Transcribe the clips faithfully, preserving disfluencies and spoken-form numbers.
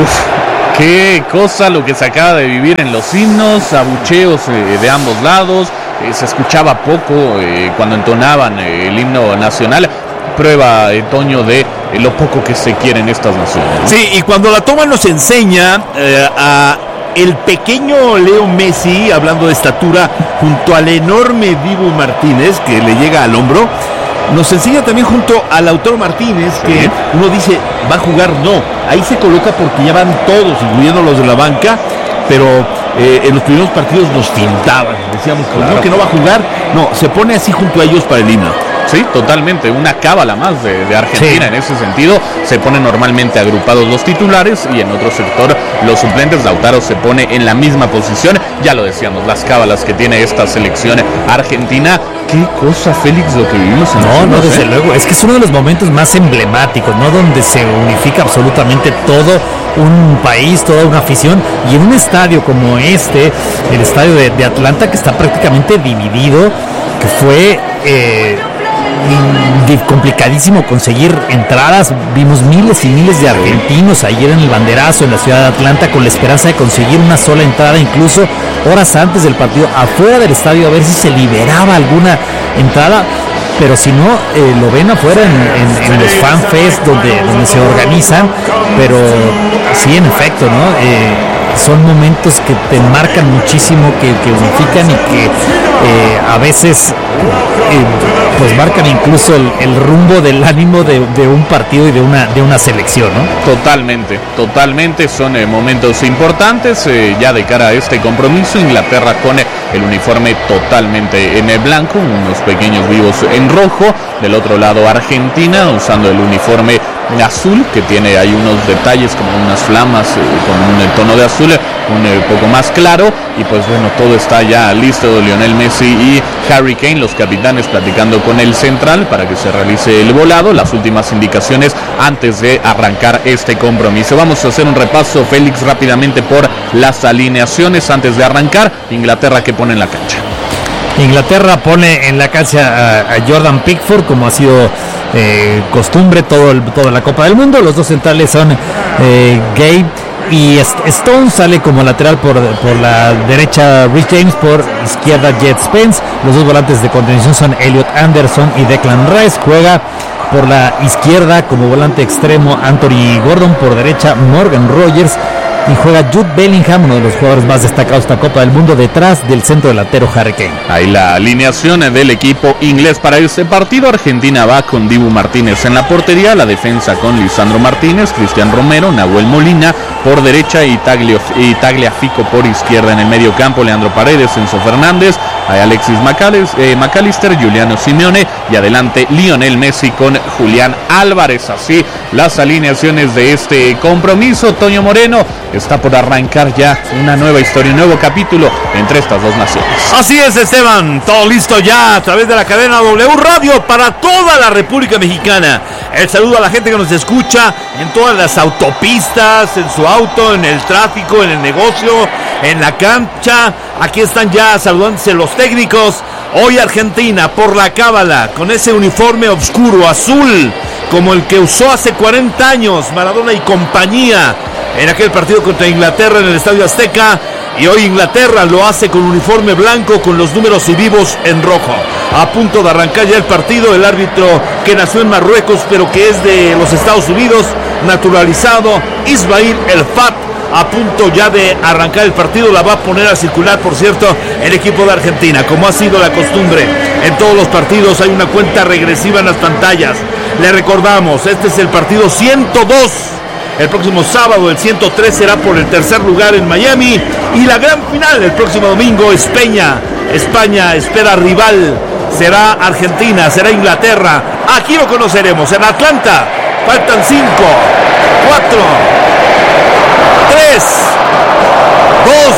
Uf, qué cosa lo que se acaba de vivir en los himnos, abucheos eh, de ambos lados, eh, se escuchaba poco eh, cuando entonaban eh, el himno nacional. Prueba, eh, Toño, de eh, lo poco que se quieren estas naciones, ¿no? Sí, y cuando la toma nos enseña eh, a el pequeño Leo Messi, hablando de estatura, junto al enorme Dibu Martínez, que le llega al hombro. Nos enseña también junto al Lautaro Martínez, que sí. Uno dice, ¿va a jugar? No, ahí se coloca porque ya van todos, incluyendo los de la banca, pero eh, en los primeros partidos nos fintaban, decíamos, claro, no, que no va a jugar, no, se pone así junto a ellos para el himno. Sí, totalmente, una cábala más de, de Argentina. Sí. En ese sentido, se ponen normalmente agrupados los titulares y en otro sector los suplentes. Lautaro se pone en la misma posición, ya lo decíamos, las cábalas que tiene esta selección argentina. Qué cosa, Félix, lo que vivimos en No, no, desde ¿eh? luego, es que es uno de los momentos más emblemáticos, ¿no? Donde se unifica absolutamente todo un país, toda una afición, y en un estadio como este, el estadio de, de Atlanta, que está prácticamente dividido, que fue eh, complicadísimo conseguir entradas. Vimos miles y miles de argentinos ayer en el banderazo en la ciudad de Atlanta con la esperanza de conseguir una sola entrada, incluso horas antes del partido, afuera del estadio, a ver si se liberaba alguna entrada, pero si no, eh, lo ven afuera en, en, en los fanfest donde, donde se organizan. Pero sí, en efecto, ¿no? Eh, son momentos que te marcan muchísimo, que, que unifican y que eh, a veces eh, pues marcan incluso el, el rumbo del ánimo de, de un partido y de una de una selección, ¿no? Totalmente, totalmente, son eh, momentos importantes eh, ya de cara a este compromiso. Inglaterra con eh, el uniforme totalmente en el blanco, unos pequeños vivos en rojo. Del otro lado, Argentina usando el uniforme azul, que tiene ahí unos detalles como unas flamas eh, con un tono de azul un eh, poco más claro. Y pues bueno, todo está ya listo. Lionel Messi y Harry Kane, los capitanes, platicando con el central para que se realice el volado, las últimas indicaciones antes de arrancar este compromiso. Vamos a hacer un repaso, Félix, rápidamente por las alineaciones antes de arrancar. Inglaterra, ¿qué pone en la cancha? Inglaterra pone en la cancha a, a Jordan Pickford, como ha sido eh, costumbre todo el, toda la Copa del Mundo. Los dos centrales son eh, Gabe y Stone. Sale como lateral por, por la derecha Rhys James, por izquierda Jet Spence. Los dos volantes de contención son Elliot Anderson y Declan Rice. Juega por la izquierda como volante extremo Anthony Gordon, por derecha Morgan Rogers, y juega Jude Bellingham, uno de los jugadores más destacados de esta Copa del Mundo, detrás del centro delantero Harry Kane. Ahí la alineación del equipo inglés para este partido. Argentina va con Dibu Martínez en la portería, la defensa con Lisandro Martínez, Cristian Romero, Nahuel Molina por derecha y, Taglio, y Tagliafico por izquierda. En el medio campo, Leandro Paredes, Enzo Fernández, Alexis eh, McAllister, Giuliano Simeone, y adelante Lionel Messi con Julián Álvarez. Así las alineaciones de este compromiso. Toño Moreno, está por arrancar ya una nueva historia, un nuevo capítulo entre estas dos naciones. Así es, Esteban, todo listo ya a través de la cadena W Radio para toda la República Mexicana. El saludo a la gente que nos escucha en todas las autopistas, en su auto, en el tráfico, en el negocio, en la cancha. Aquí están ya saludándose los técnicos. Hoy Argentina por la cábala, con ese uniforme oscuro azul, como el que usó hace cuarenta años Maradona y compañía en aquel partido contra Inglaterra en el Estadio Azteca. Y hoy Inglaterra lo hace con uniforme blanco, con los números y vivos en rojo. A punto de arrancar ya el partido, el árbitro que nació en Marruecos pero que es de los Estados Unidos, naturalizado, Ismail El Fat, a punto ya de arrancar el partido. La va a poner a circular, por cierto, el equipo de Argentina. Como ha sido la costumbre en todos los partidos, hay una cuenta regresiva en las pantallas. Le recordamos, este es el partido ciento dos. El próximo sábado el ciento tres será por el tercer lugar en Miami. Y la gran final el próximo domingo, España. España espera rival. Será Argentina, será Inglaterra. Aquí lo conoceremos en Atlanta. Faltan cinco, cuatro, tres, dos.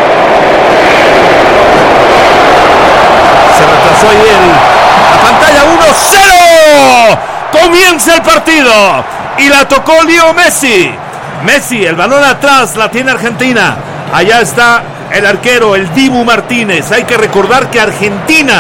Se retrasó ahí el, la pantalla. Uno cero. Comienza el partido. Y la tocó Leo Messi. Messi, el balón atrás, la tiene Argentina. Allá está el arquero, el Dibu Martínez. Hay que recordar que Argentina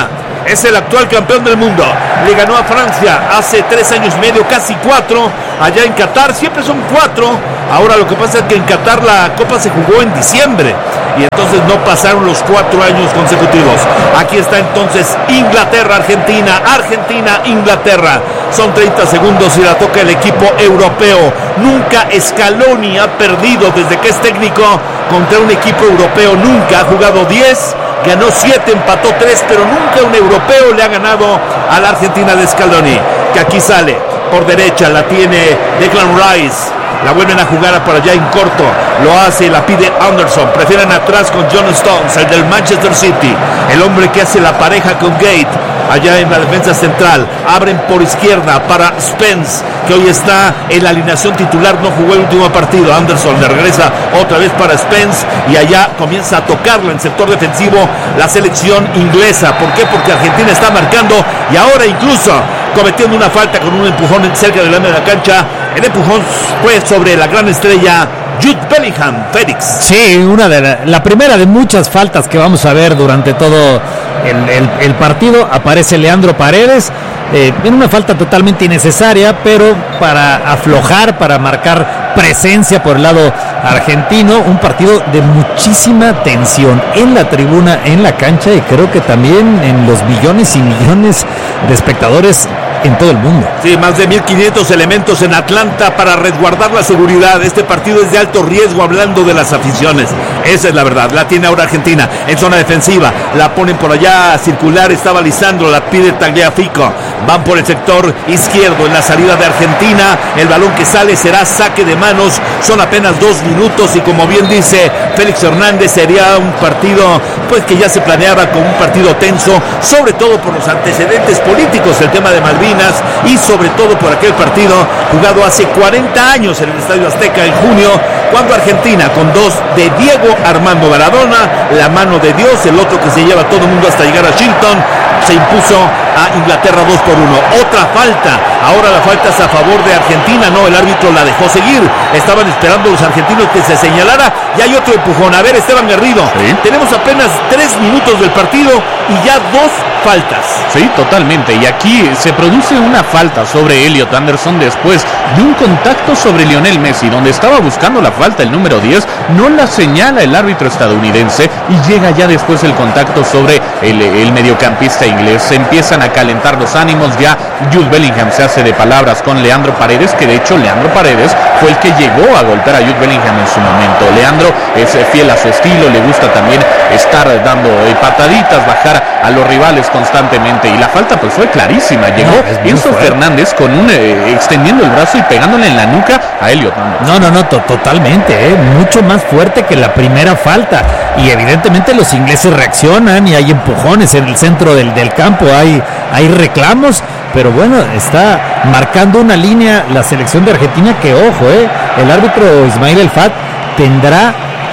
es el actual campeón del mundo. Le ganó a Francia hace tres años y medio, casi cuatro, allá en Qatar. Siempre son cuatro. Ahora lo que pasa es que en Qatar la Copa se jugó en diciembre y entonces no pasaron los cuatro años consecutivos. Aquí está entonces Inglaterra, Argentina, Argentina, Inglaterra. Son treinta segundos y la toca el equipo europeo. Nunca Scaloni ha perdido desde que es técnico contra un equipo europeo. Nunca ha jugado diez, ganó siete, empató tres, pero nunca un europeo le ha ganado a la Argentina de Scaloni. Que aquí sale por derecha, la tiene Declan Rice. La vuelven a jugar por allá en corto. Lo hace, la pide Anderson. Prefieren atrás con John Stones, el del Manchester City. El hombre que hace la pareja con Gate. Allá en la defensa central. Abren por izquierda para Spence, que hoy está en la alineación titular. No jugó el último partido. Anderson le regresa otra vez para Spence. Y allá comienza a tocarlo en sector defensivo la selección inglesa. ¿Por qué? Porque Argentina está marcando. Y ahora incluso cometiendo una falta con un empujón cerca del medio de la cancha. El empujón fue sobre la gran estrella Jude Bellingham, Félix. Sí, una de la, la primera de muchas faltas que vamos a ver durante todo el, el, el partido. Aparece Leandro Paredes eh, en una falta totalmente innecesaria, pero para aflojar, para marcar presencia por el lado argentino. Un partido de muchísima tensión en la tribuna, en la cancha, y creo que también en los millones y millones de espectadores en todo el mundo. Sí, más de mil quinientos elementos en Atlanta para resguardar la seguridad. Este partido es de alto riesgo, hablando de las aficiones. Esa es la verdad. La tiene ahora Argentina en zona defensiva. La ponen por allá a circular. Estaba Lisandro, la pide Tagliafico. Van por el sector izquierdo en la salida de Argentina. El balón que sale será saque de manos. Son apenas dos minutos y, como bien dice Félix Hernández, sería un partido pues que ya se planeaba como un partido tenso, sobre todo por los antecedentes políticos, el tema de Malvinas, y sobre todo por aquel partido jugado hace cuarenta años en el Estadio Azteca en junio, cuando Argentina, con dos de Diego Armando Maradona, la mano de Dios, el otro que se lleva a todo el mundo hasta llegar a Shilton, se impuso a Inglaterra dos por uno. Otra falta, ahora la falta es a favor de Argentina. No, el árbitro la dejó seguir. Estaban esperando los argentinos que se señalara, y hay otro empujón. A ver, Esteban Garrido, ¿sí? Tenemos apenas tres minutos del partido y ya dos faltas. Sí, totalmente, y aquí se produce una falta sobre Elliot Anderson después de un contacto sobre Lionel Messi, donde estaba buscando la falta el número diez, no la señala el árbitro estadounidense y llega ya después el contacto sobre el, el mediocampista inglés. Se empiezan a calentar los ánimos, ya Jude Bellingham se hace de palabras con Leandro Paredes, que de hecho Leandro Paredes fue el que llegó a golpear a Jude Bellingham en su momento. Leandro es fiel a su estilo, le gusta también estar dando pataditas, bajar a los rivales constantemente, y la falta pues fue clarísima. Llegó no, Enzo Fernández con un eh, extendiendo el brazo y pegándole en la nuca a Elliot Anderson. No, no, no, to- totalmente, eh, mucho más fuerte que la primera falta, y evidentemente los ingleses reaccionan y hay empujones en el centro del, del campo, hay, hay reclamos, pero bueno, está marcando una línea la selección de Argentina que, ojo, eh, el árbitro Ismail El Fat tendrá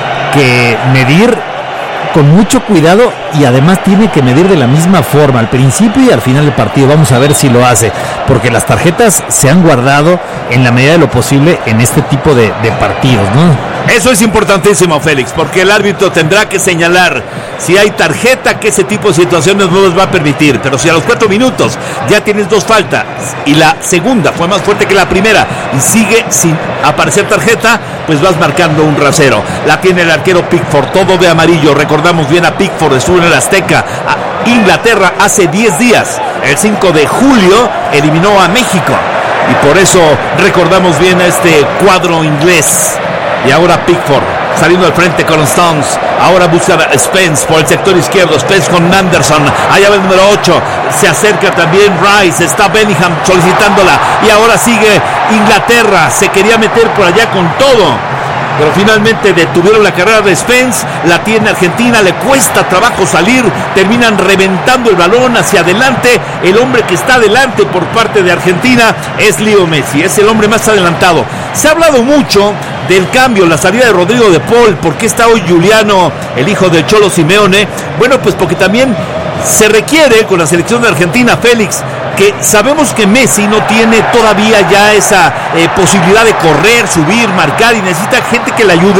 que medir con mucho cuidado, y además tiene que medir de la misma forma al principio y al final del partido. Vamos a ver si lo hace, porque las tarjetas se han guardado en la medida de lo posible en este tipo de, de partidos, ¿no? Eso es importantísimo, Félix, porque el árbitro tendrá que señalar si hay tarjeta, que ese tipo de situaciones no los va a permitir. Pero si a los cuatro minutos ya tienes dos faltas y la segunda fue más fuerte que la primera y sigue sin aparecer tarjeta, pues vas marcando un rasero. La tiene el arquero Pickford, todo de amarillo. Recordamos bien a Pickford, estuvo en el Azteca. A Inglaterra hace diez días, el cinco de julio, eliminó a México, y por eso recordamos bien a este cuadro inglés. Y ahora Pickford saliendo al frente con Stones. Ahora busca a Spence por el sector izquierdo. Spence con Anderson. Allá va el número ocho. Se acerca también Rice. Está Bellingham solicitándola. Y ahora sigue Inglaterra. Se quería meter por allá con todo, pero finalmente detuvieron la carrera de Spence. La tiene Argentina, le cuesta trabajo salir, terminan reventando el balón hacia adelante. El hombre que está adelante por parte de Argentina es Leo Messi, es el hombre más adelantado. Se ha hablado mucho del cambio, la salida de Rodrigo de Paul. ¿Por qué está hoy Juliano, el hijo del Cholo Simeone? Bueno, pues porque también se requiere con la selección de Argentina, Félix, que sabemos que Messi no tiene todavía ya esa eh, posibilidad de correr, subir, marcar, y necesita gente que le ayude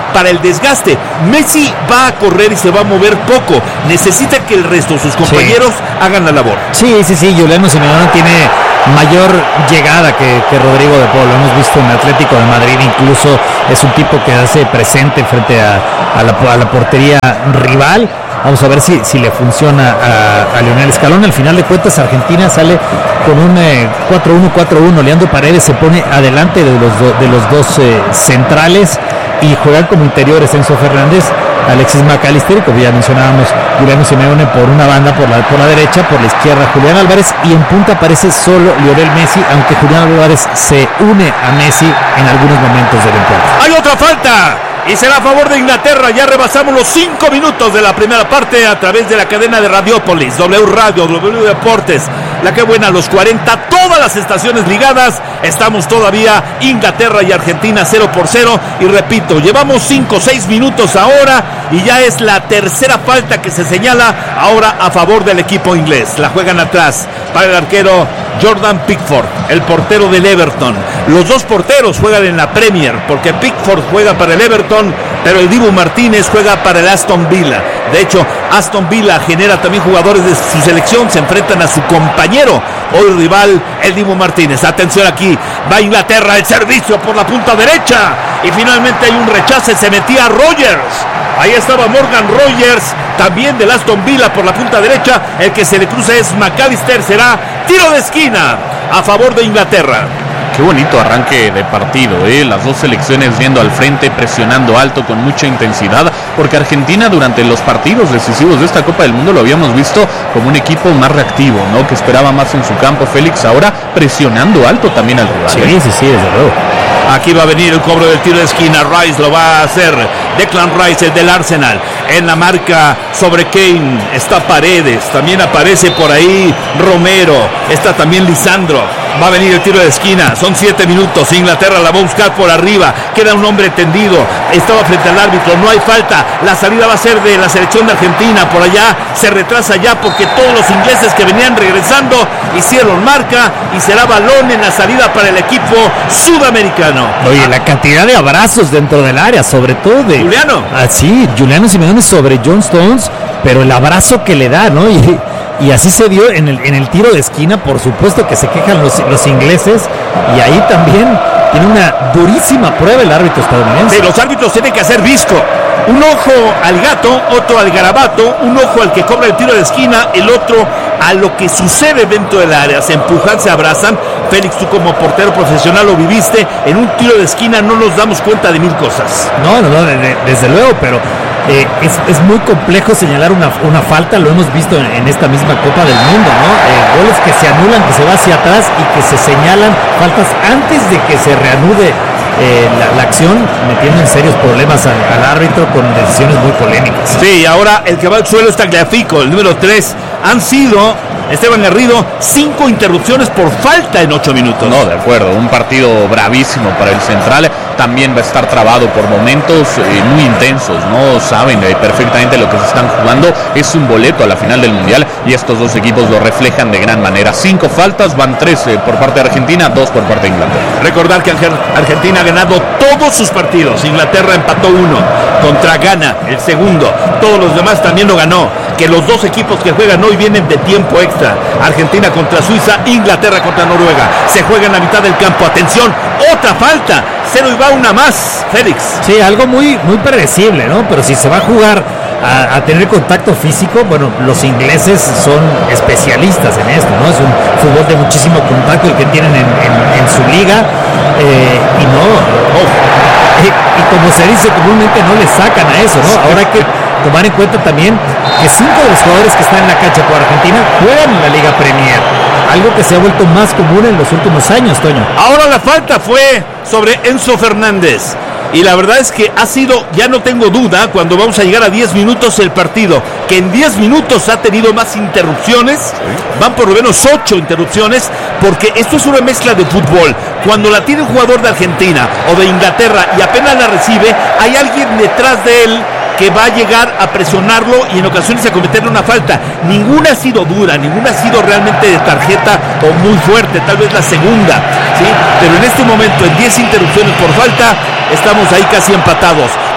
para el desgaste. Messi va a correr y se va a mover poco. Necesita que el resto, sus compañeros, sí. hagan la labor. Sí, sí, sí, Juliano Simeone tiene mayor llegada que, que Rodrigo de Paul. Lo hemos visto en Atlético de Madrid, incluso es un tipo que hace presente frente a, a, la, a la portería rival. Vamos a ver si, si le funciona a, a Lionel Scaloni. Al final de cuentas, Argentina sale con un eh, cuatro uno cuatro uno. Leandro Paredes se pone adelante de los, do, de los dos eh, centrales y juegan como interiores Enzo Fernández, Alexis McAllister, y como ya mencionábamos, Juliano Simeone por una banda, por la, por la derecha, por la izquierda Julián Álvarez, y en punta aparece solo Lionel Messi, aunque Julián Álvarez se une a Messi en algunos momentos del encuentro. ¡Hay otra falta! Y será a favor de Inglaterra. Ya rebasamos los cinco minutos de la primera parte a través de la cadena de Radiopolis, W Radio, W Deportes, la que buena, los cuarenta, todas las estaciones ligadas. Estamos todavía Inglaterra y Argentina cero por cero. Y repito, llevamos cinco o seis minutos ahora y ya es la tercera falta que se señala ahora a favor del equipo inglés. La juegan atrás para el arquero Jordan Pickford, el portero del Everton. Los dos porteros juegan en la Premier, porque Pickford juega para el Everton, pero el Dibu Martínez juega para el Aston Villa. De hecho, Aston Villa genera también jugadores de su selección, se enfrentan a su compañero, hoy rival, el Dibu Martínez. Atención aquí, va Inglaterra, el servicio por la punta derecha, y finalmente hay un rechace, se metía Rogers. Ahí estaba Morgan Rogers, también del Aston Villa por la punta derecha. El que se le cruza es McAllister, será tiro de esquina a favor de Inglaterra. Qué bonito arranque de partido, ¿eh? Las dos selecciones yendo al frente, presionando alto con mucha intensidad, porque Argentina durante los partidos decisivos de esta Copa del Mundo lo habíamos visto como un equipo más reactivo, ¿no? Que esperaba más en su campo. Félix ahora presionando alto también al rival. Sí, ¿eh? sí, sí, desde luego. Aquí va a venir el cobro del tiro de esquina. Rice lo va a hacer. Declan Rice, el del Arsenal. En la marca sobre Kane está Paredes. También aparece por ahí Romero. Está también Lisandro. Va a venir el tiro de esquina. Son siete minutos. Inglaterra la va a buscar por arriba. Queda un hombre tendido. Estaba frente al árbitro. No hay falta. La salida va a ser de la selección de Argentina. Por allá se retrasa ya porque todos los ingleses que venían regresando hicieron marca y será balón en la salida para el equipo sudamericano. Oye, la cantidad de abrazos dentro del área, sobre todo de Juliano. Ah, sí, Juliano Simeone sobre John Stones, pero el abrazo que le da, ¿no? Y, y así se dio en el, en el tiro de esquina, por supuesto que se quejan los, los ingleses, y ahí también tiene una durísima prueba el árbitro estadounidense. Sí, los árbitros tienen que hacer visco. Un ojo al gato, otro al garabato, un ojo al que cobra el tiro de esquina, el otro a lo que sucede dentro del área. Se empujan, se abrazan. Félix, tú como portero profesional lo viviste. En un tiro de esquina no nos damos cuenta de mil cosas. No, no, no, de, de, desde luego, pero eh, es, es muy complejo señalar una, una falta. Lo hemos visto en, en esta misma Copa del Mundo, ¿no? Eh, goles que se anulan, que se va hacia atrás y que se señalan faltas antes de que se reanude Eh, la, la acción, metiendo en serios problemas al, al árbitro con decisiones muy polémicas. Sí, ahora el que va al suelo es Tagliafico, el número tres. Han sido, Esteban Garrido, cinco interrupciones por falta en ocho minutos. No, de acuerdo, un partido bravísimo para el central. También va a estar trabado por momentos eh, muy intensos, ¿no? Saben eh, perfectamente lo que se están jugando. Es un boleto a la final del Mundial y estos dos equipos lo reflejan de gran manera. Cinco faltas, van tres eh, por parte de Argentina, dos por parte de Inglaterra. Recordar que Argentina ha ganado todos sus partidos. Inglaterra empató uno contra Ghana, el segundo. Todos los demás también lo ganó. Que los dos equipos que juegan hoy vienen de tiempo extra. Argentina contra Suiza, Inglaterra contra Noruega. Se juega en la mitad del campo. Atención, otra falta. Cero y va una más, Félix. Sí, algo muy, muy predecible, ¿no? Pero si se va a jugar a, a tener contacto físico, bueno, los ingleses son especialistas en esto, ¿no? Es un fútbol de muchísimo contacto el que tienen en, en, en su liga. Eh, y no, oh, y, y como se dice comúnmente, no le sacan a eso, ¿no? Ahora hay que tomar en cuenta también que cinco de los jugadores que están en la cancha por Argentina juegan en la Liga Premier, algo que se ha vuelto más común en los últimos años, Toño. Ahora la falta fue sobre Enzo Fernández. Y la verdad es que ha sido, ya no tengo duda, cuando vamos a llegar a diez minutos el partido, que en diez minutos ha tenido más interrupciones, van por lo menos ocho interrupciones, porque esto es una mezcla de fútbol. Cuando la tiene un jugador de Argentina o de Inglaterra y apenas la recibe, hay alguien detrás de él que va a llegar a presionarlo y en ocasiones a cometerle una falta. Ninguna ha sido dura, ninguna ha sido realmente de tarjeta o muy fuerte, tal vez la segunda, ¿sí? Pero en este momento, en diez interrupciones por falta, estamos ahí casi empatados.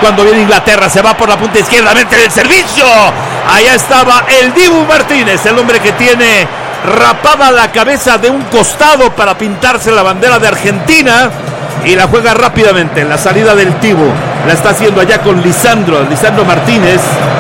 cuando viene Inglaterra, se va por la punta izquierda, mete el servicio. Allá estaba el Dibu Martínez, el hombre que tiene rapada la cabeza de un costado para pintarse la bandera de Argentina, y la juega rápidamente. La salida del Dibu la está haciendo allá con Lisandro, Lisandro Martínez.